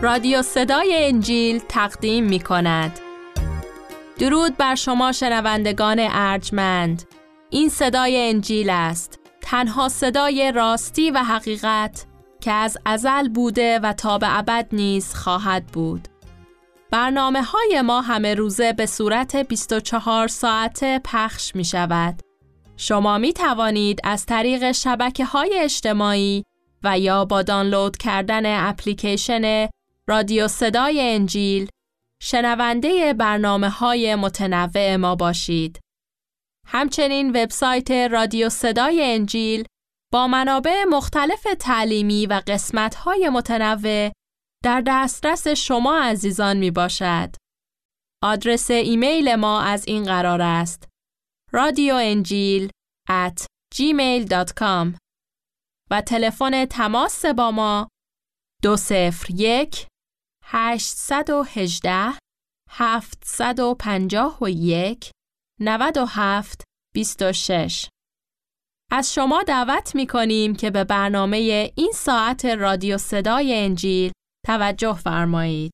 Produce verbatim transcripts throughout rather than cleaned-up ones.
رادیو صدای انجیل تقدیم می کند. درود بر شما شنوندگان ارجمند. این صدای انجیل است، تنها صدای راستی و حقیقت که از ازل بوده و تا به ابد نیز خواهد بود. برنامه های ما همه روزه به صورت بیست و چهار ساعته پخش می شود. شما می توانید از طریق شبکه های اجتماعی و یا با دانلود کردن اپلیکیشن رادیو صدای انجیل شنونده برنامه های متنوع ما باشید. همچنین وبسایت رادیو صدای انجیل با منابع مختلف تعلیمی و قسمت های متنوع در دسترس شما عزیزان می باشد. آدرس ایمیل ما از این قرار است: رادیو انجیل ات جیمیل دات کام و تلفن تماس با ما دو صفر یک هشت یک هشت هفت پنج یک نه هفت دو شش. از شما دعوت می کنیم که به برنامه این ساعت رادیو صدای انجیل توجه فرمایید.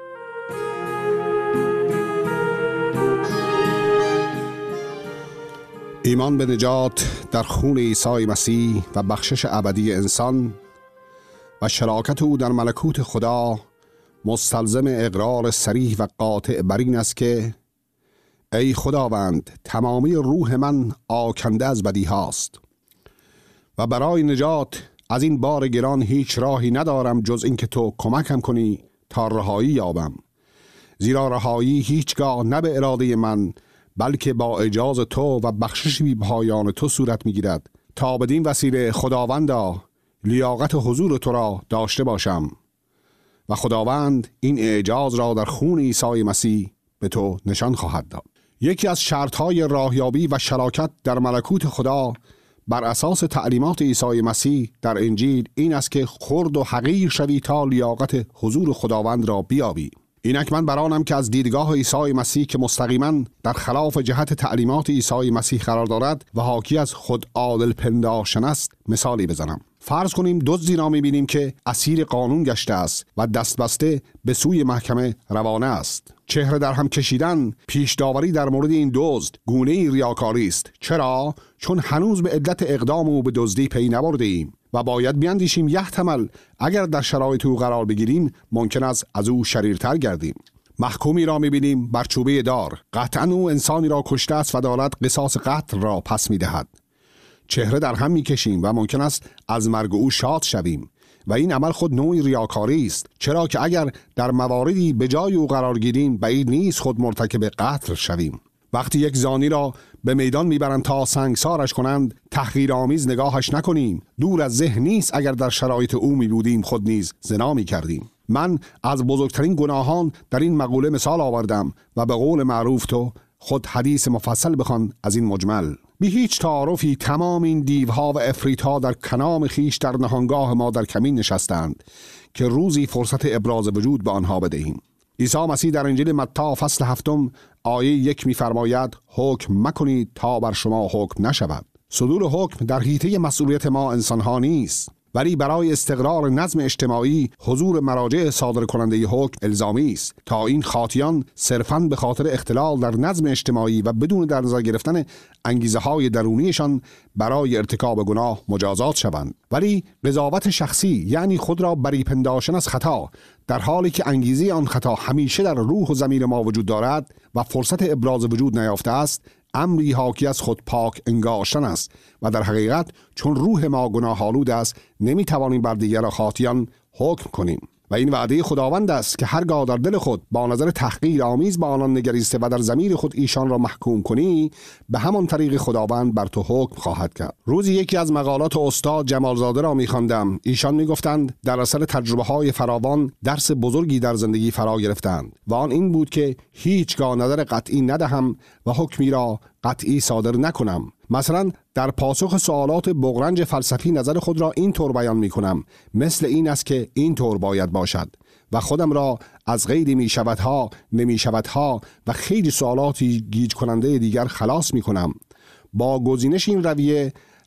ایمان به نجات در خون عیسی مسیح و بخشش ابدی انسان و شراکت او در ملکوت خدا مستلزم اقرار صریح و قاطع بر این است که ای خداوند، تمامی روح من آکنده از بدی هاست و برای نجات از این بار گران هیچ راهی ندارم جز این که تو کمکم کنی تا رهایی یابم، زیرا رهایی هیچگاه نه به اراده من بلکه با اجازه تو و بخشش بی پایان تو صورت میگیرد، تا بدین وسیله خداوندا لیاقت حضور تو را داشته باشم و خداوند این اعجاز را در خون عیسی مسیح به تو نشان خواهد داد. یکی از شرطهای راهیابی و شراکت در ملکوت خدا بر اساس تعلیمات عیسی مسیح در انجیل این است که خرد و حقیر شوی تا لیاقت حضور خداوند را بیابی. اینک من برانم که از دیدگاه عیسی مسیح که مستقیما در خلاف جهت تعلیمات عیسی مسیح قرار دارد و حاکی از خود عادل پنداشتن است مثالی بزنم. فرض کنیم دزدی را می‌بینیم که اسیر قانون گشته است و دست بسته به سوی محکمه روانه است. چهره در هم کشیدن، پیش داوری در مورد این دزد گونه‌ای ریاکاری است. چرا؟ چون هنوز به علت اقدام او به دزدی پی نبردیم و باید بیاندیشیم یحتمل اگر در شرایط او قرار بگیریم ممکن است از او شریرتر گردیم. محکومی را می‌بینیم بر چوبه دار، قطعاً او انسانی را کشته است و دارد قصاص قتل را پس می‌دهد. چهره در هم می‌کشیم و ممکن است از مرگ او شاد شویم و این عمل خود نوعی ریاکاری است، چرا که اگر در مواردی به جای او قرار گیریم بعید نیست خود مرتکب قتل شویم. وقتی یک زانی را به میدان میبرند تا سنگسارش کنند تحقیرآمیز نگاهش نکنیم. دور از ذهن نیست اگر در شرایط او می بودیم خود نیز زنا می کردیم. من از بزرگترین گناهان در این مقوله مثال آوردم و به قول معروف تو خود حدیث مفصل بخوان از این مجمل. بی هیچ تعارفی تمام این دیوها و افریتها در کنام خیش در نهانگاه ما در کمین نشستند که روزی فرصت ابراز وجود به آنها بدهیم. عیسی مسیح در انجیل متی فصل هفتم آیه یک می‌فرماید حکم مکنید تا بر شما حکم نشود. صدور حکم در حیطه مسئولیت ما انسان‌ها نیست، ولی برای استقرار نظم اجتماعی حضور مراجع صادر کننده حکم الزامی است تا این خاطیان صرفاً به خاطر اختلال در نظم اجتماعی و بدون در نظر گرفتن انگیزه‌های درونیشان برای ارتکاب گناه مجازات شوند. ولی قضاوت شخصی یعنی خود را بری پنداشتن از خطا در حالی که انگیزه آن خطا همیشه در روح و ضمیر ما وجود دارد و فرصت ابراز وجود نیافته است، امری حاکی از خود پاک انگاشتن است و در حقیقت چون روح ما گناه آلود است نمیتوانیم بر دیگر خاطیان حکم کنیم و این وعده خداوند است که هرگاه در دل خود با نظر تحقیر آمیز به آنان نگریسته و در ضمیر خود ایشان را محکوم کنی به همان طریق خداوند بر تو حکم خواهد کرد. روزی یکی از مقالات استاد جمالزاده را می‌خواندم. ایشان میگفتند در اثر تجربه‌های فراوان درس بزرگی در زندگی فرا گرفتند و آن این بود که هیچگاه نظر قطعی ندهم و حکمی را قطعی صادر نکنم. مثلا در پاسخ سوالات بغرنج فلسفی نظر خود را این طور بیان می کنم: مثل این است که این طور باید باشد و خودم را از غیر می شودها، نمی شودها و خیلی سوالاتی گیج کننده دیگر خلاص می کنم. با گزینش این رویه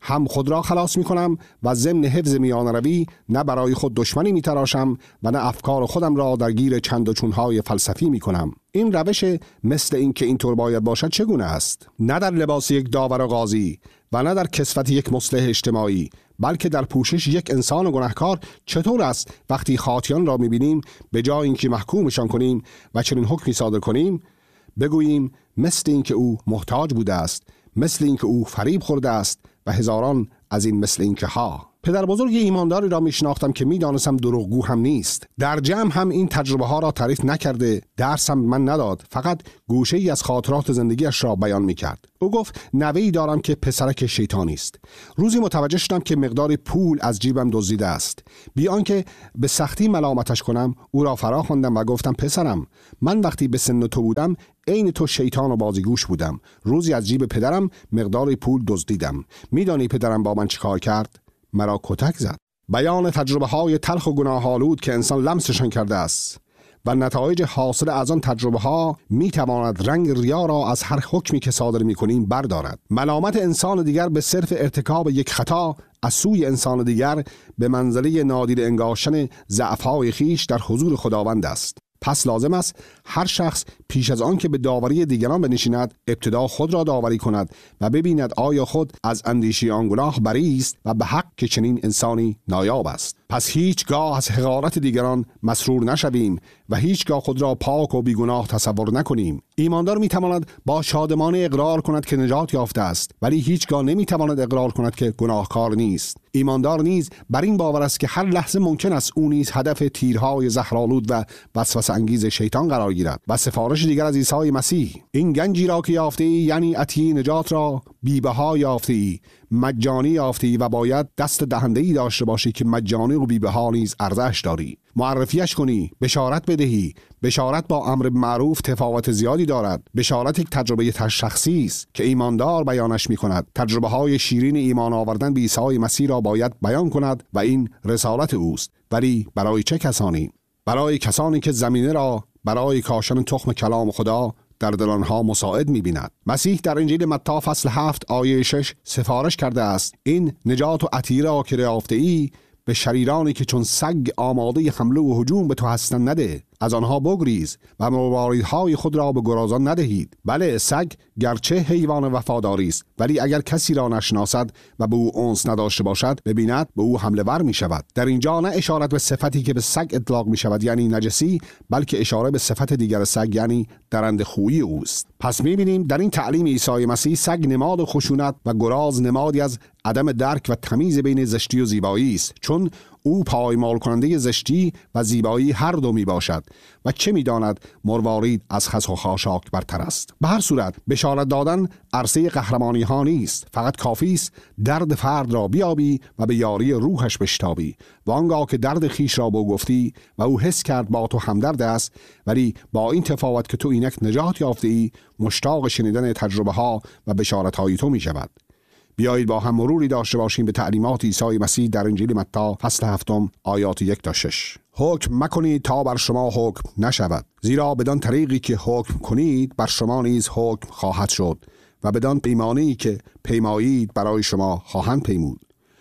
هم خود را خلاص می کنم و ضمن حفظ میان روی نه برای خود دشمنی می تراشم و نه افکار خودم را درگیر چند و چونهای فلسفی می کنم. این روش مثل این که اینطور باید باشد چگونه است؟ نه در لباس یک داور و قاضی و نه در کسوت یک مصلح اجتماعی، بلکه در پوشش یک انسان گناهکار. چطور است وقتی خاطیان را می بینیم به جای اینکه محکومشان کنیم و چنین حکمی صادر کنیم بگوییم مثل این که او محتاج بوده است، مثل این که او فریب خورده است و هزاران از این مثل این که ها. پدر بزرگ ایمانداری را می شناختم که می دانستم دروغگو هم نیست. در جمع هم این تجربه ها را تعریف نکرده، درس هم من نداد، فقط گوشه ای از خاطرات زندگیش را بیان می کرد. او گفت نوه‌ای دارم که پسرک شیطانی است. روزی متوجه شدم که مقدار پول از جیبم دزدیده است. بی آنکه به سختی ملامتش کنم او را فرا خواندم و گفتم پسرم، من وقتی به سن تو بودم عین تو شیطان و بازیگوش بودم. روزی از جیب پدرم مقدار پول دزدیدم. میدانی پدرم با من چیکار کرد؟ مرا کتک زد. بیان تجربه های تلخ و گناه‌آلود که انسان لمسشان کرده است و نتایج حاصل از آن تجربه ها می تواند رنگ ریا را از هر حکمی که صادر می کنیم بردارد. ملامت انسان دیگر به صرف ارتکاب یک خطا از سوی انسان دیگر به منزله نادیده انگاشتن ضعف‌های خیش در حضور خداوند است. پس لازم است هر شخص پیش از آن که به داوری دیگران بنشیند ابتدا خود را داوری کند و ببیند آیا خود از اندیشه آن گناه بری است و به حق که چنین انسانی نایاب است. پس هیچگاه از حقارت دیگران مسرور نشویم و هیچگاه خود را پاک و بیگناه تصور نکنیم. ایماندار میتواند با شادمانه اقرار کند که نجات یافته است، ولی هیچگاه نمیتواند اقرار کند که گناهکار نیست. ایماندار نیز بر این باور است که هر لحظه ممکن است او نیز هدف تیرهای زهرآلود و وسوسه انگیز شیطان قرار گیرد. و سفارش دیگر از عیسی مسیح: این گنجی را که یافته ای، یعنی عطیه نجات را بی‌بها یافته ای، مجانی یافته ای و باید دست دهنده ای داشته باشی که مجانی و بی‌بها نیز ارزش داری. معرفیش کنی، بشارت بدهی. بشارت با امر معروف تفاوت زیادی دارد. بشارت یک تجربه شخصی است که ایماندار بیانش می کند. تجربه های شیرین ایمان آوردن به عیسی مسیح را باید بیان کند و این رسالت اوست. ولی برای چه کسانی؟ برای کسانی که زمینه را برای کاشتن تخم کلام خدا در دل آنها مساعد می‌بیند. مسیح در انجیل متی فصل هفت آیه شش سفارش کرده است: این نجات و عطیه را که یافته ای به شریرانی که چون سگ آماده حمله و هجوم به تو هستند نده. از آنها بگریز و مرواریدهای خود را به گرازان ندهید. بله، سگ گرچه حیوان وفاداری است، ولی اگر کسی را نشناسد و به او انس نداشته باشد ببیند به او حمله ور می شود. در اینجا نه اشارت به صفتی که به سگ اطلاق می شود یعنی نجسی، بلکه اشاره به صفت دیگر سگ یعنی درنده خویی اوست. پس می بینیم در این تعلیم عیسی مسیح سگ نماد خشونت و گراز نمادی از عدم درک و تمیز بین زشتی و زیبایی است، چون او پایمال کننده زشتی و زیبایی هر دو می باشد و چه می داند مروارید از خس و خاشاک برتر است. به هر صورت بشارت دادن عرصه قهرمانی ها نیست. فقط کافی است درد فرد را بیابی و به یاری روحش بشتابی و آنگاه که درد خیش را بو گفتی و او حس کرد با تو همدرد است، ولی با این تفاوت که تو اینک نجات یافته ای مشتاق شنیدن تجربه ها و بشارت های تو می شود. بیایید با هم مروری داشته باشیم به تعلیمات عیسی مسیح در انجیل متی فصل هفتم آیات یک تا شش. حکم مکنید تا بر شما حکم نشود، زیرا بدان طریقی که حکم کنید بر شما نیز حکم خواهد شد و بدان پیمانه‌ای که پیمایید برای شما خواهند پیمود.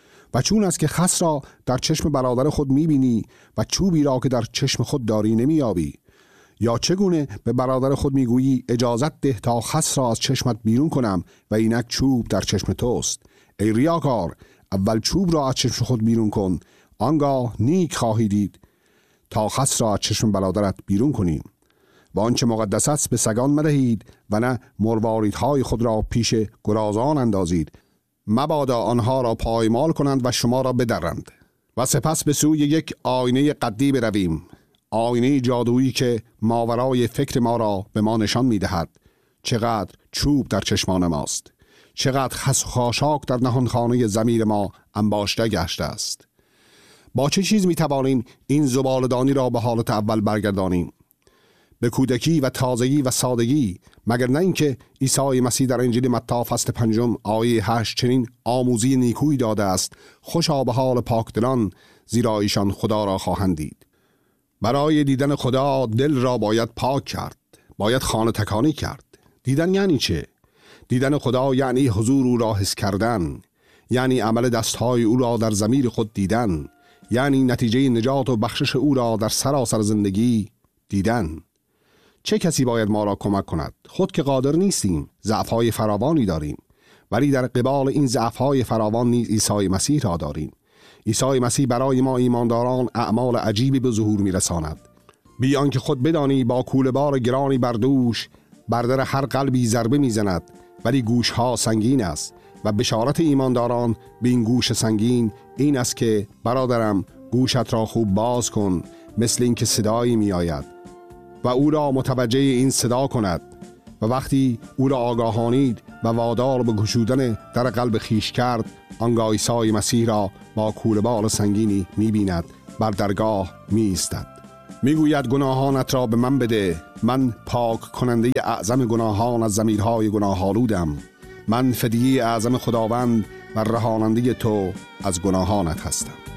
و چون است که خس را در چشم برادر خود می‌بینی و چوبی را که در چشم خود داری نمی‌یابی، یا چگونه به برادر خود میگویی اجازت ده تا خس را از چشمت بیرون کنم و اینک چوب در چشم توست؟ ای ریاکار، اول چوب را از چشم خود بیرون کن، آنگاه نیک خواهی دید تا خس را از چشم برادرت بیرون کنیم. و آنچه مقدس است به سگان مدهید و نه مرواریدهای خود را پیش گرازان اندازید، مبادا آنها را پایمال کنند و شما را بدرند. و سپس به سوی یک آینه قدی برویم، آینه جادویی که ماورای فکر ما را به ما نشان می‌دهد چقدر چوب در چشمان ماست، چقدر خس و خاشاک در نهانخانه ضمیر ما انباشته گشته است. با چه چیز می‌توانیم این زباله‌دانی را به حالت اول برگردانیم؟ به کودکی و تازگی و سادگی، مگر نه اینکه عیسی مسیح در انجیل متی فصل پنجم آیه هشت چنین آموزی نیکویی داده است: خوشا به حال پاکدلان، زیرا ایشان خدا را خواهند دید. برای دیدن خدا دل را باید پاک کرد، باید خانه تکانی کرد. دیدن یعنی چه؟ دیدن خدا یعنی حضور او را حس کردن، یعنی عمل دستهای او را در ضمیر خود دیدن، یعنی نتیجه نجات و بخشش او را در سراسر زندگی دیدن. چه کسی باید ما را کمک کند؟ خود که قادر نیستیم، ضعف‌های فراوانی داریم، ولی در قبال این ضعف‌های فراوان نیز عیسی مسیح را داریم. عیسی مسیح برای ما ایمانداران اعمال عجیبی به ظهور می‌رساند. بی آنکه خود بدانی با کوله بار گرانی بر دوش بر در هر قلبی ضربه می‌زند، ولی گوش‌ها سنگین است و بشارت ایمانداران به این گوش سنگین این است که برادرم گوشت را خوب باز کن، مثل اینکه صدایی می‌آید و او را متوجه این صدا کند. و وقتی او را آگاهانید و وادار به گشودن در قلب خیش کرد، آنگاه عیسی مسیح را با کوله بار سنگینی می‌بیند، بر درگاه می‌ایستد، میگوید گناهانت را به من بده، من پاک کننده اعظم گناهان از ضمیرهای گناه آلودم، من فدیه اعظم خداوند و رهاننده تو از گناهانت هستم.